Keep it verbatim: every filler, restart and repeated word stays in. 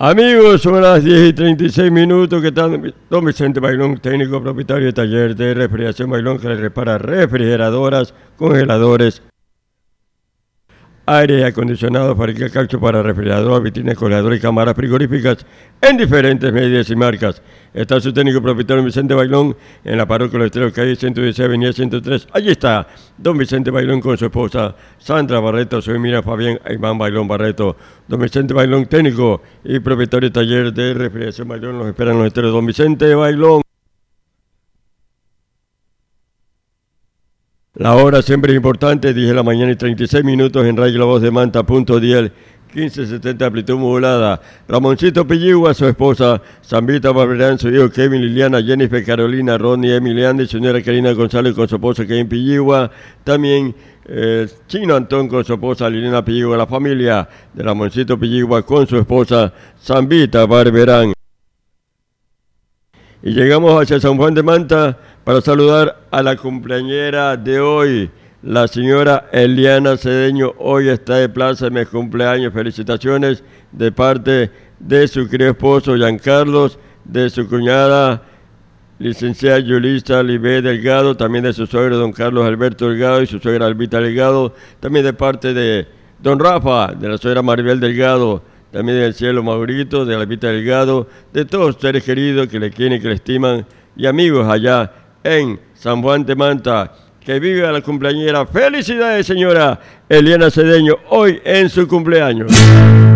Amigos, son las diez y treinta y seis minutos. ¿Qué tal? Don Vicente Bailón, técnico propietario de taller de refrigeración Bailón, que le repara refrigeradoras, congeladores, aire acondicionado, fabrica caucho para refrigerador, vitrinas, congeladores y cámaras frigoríficas en diferentes medidas y marcas. Está su técnico propietario Vicente Bailón en la parroquia Los Esteros, calle ciento dieciséis, avenida ciento tres. Allí está don Vicente Bailón con su esposa Sandra Barreto, soy Mira Fabián Iván Bailón Barreto. Don Vicente Bailón, técnico y propietario de taller de refrigeración Bailón, los esperan Los Esteros. Don Vicente Bailón. La hora siempre es importante, diez de la mañana y treinta y seis minutos en Radio La Voz de Manta, punto diez, quince setenta, amplitud modulada. Ramoncito Pilligua, su esposa, Zambita Barberán, su hijo Kevin, Liliana, Jennifer, Carolina, Ronnie, Emiliana y señora Karina González con su esposa Kevin Pilligua. También eh, Chino Antón con su esposa Liliana Pilligua, la familia de Ramoncito Pilligua con su esposa Zambita Barberán. Y llegamos hacia San Juan de Manta para saludar a la cumpleañera de hoy, la señora Eliana Cedeño. Hoy está de plaza, mes cumpleaños. Felicitaciones de parte de su querido esposo Giancarlos, de su cuñada licenciada Yulisa Libé Delgado, también de su suegro don Carlos Alberto Delgado y su suegra Albita Delgado, también de parte de don Rafa, de la suegra Maribel Delgado, también del cielo Maurito, de Albita Delgado, de todos los seres queridos que le quieren, que le estiman, y amigos allá en San Juan de Manta. Que viva la cumpleañera. Felicidades, señora Eliana Cedeño, hoy en su cumpleaños.